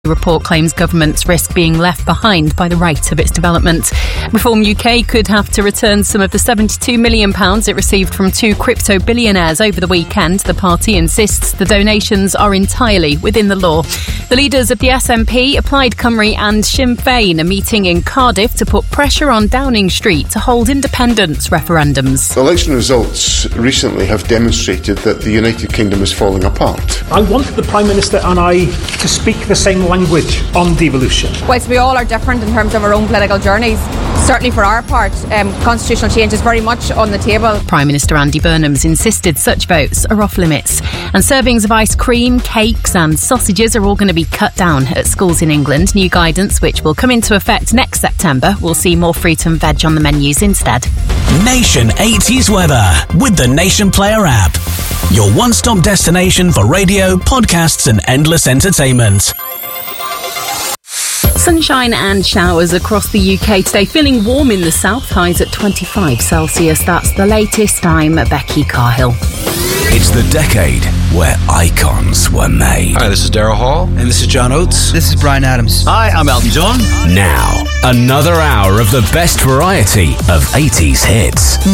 The report claims governments risk being left behind by the rate of its development. Reform UK could have to return some of the £72 million it received from two crypto billionaires over the weekend. The party insists the donations are entirely within the law. The leaders of the SNP, Plaid Cymru and Sinn Féin are meeting in Cardiff to put pressure on Downing Street to hold independence referendums. Election results recently have demonstrated that the United Kingdom is falling apart. I want the Prime Minister and I to speak the same language on devolution. Whilst we all are different in terms of our own political journeys, certainly for our part, constitutional change is very much on the table. Prime Minister Andy Burnham's insisted such votes are off limits. And servings of ice cream, cakes and sausages are all going to be cut down at schools in England. New guidance, which will come into effect next September, will see more fruit and veg on the menus instead. Nation 80s weather with the Nation Player app. Your one-stop destination for radio, podcasts and endless entertainment. Sunshine and showers across the UK today. Feeling warm in the south, highs at 25 Celsius. That's the latest. I'm Becky Carhill. It's the decade where icons were made. Hi, this is Daryl Hall. And this is John Oates. This is Bryan Adams. Hi, I'm Elton John. Now, another hour of the best variety of 80s hits.